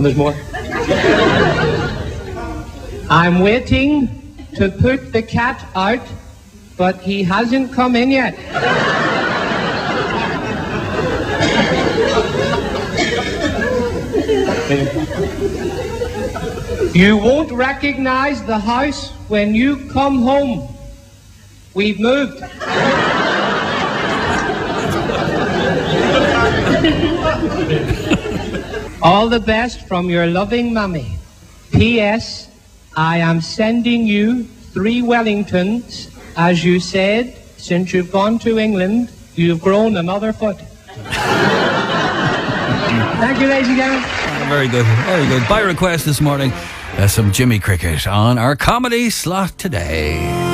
And there's more. I'm waiting to put the cat out, but he hasn't come in yet. You won't recognize the house when you come home. We've moved. All the best from your loving mummy. P.S. I am sending you 3 Wellingtons. As you said, since you've gone to England, you've grown another foot. Thank you, ladies and gentlemen. Very good, very good. By request this morning, some Jimmy Cricket on our comedy slot today.